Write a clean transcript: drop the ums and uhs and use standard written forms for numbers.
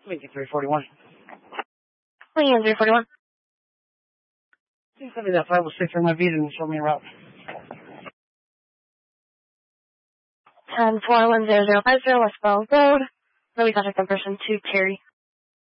Lincoln 341. Lincoln 341. Please send me that 506 for my Visa and show me a route. 10-4-1-0-0-50 West Bell Road. Let me contact that person to Terry.